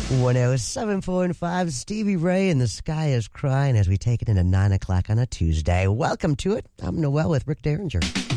107.5 Stevie Ray and the Sky is Crying as we take it into 9 o'clock on a Tuesday. Welcome to it. I'm Noel with Rick Derringer.